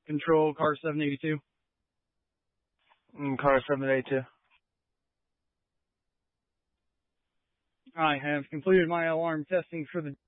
Control car 782. Car 782. I have completed my alarm testing for the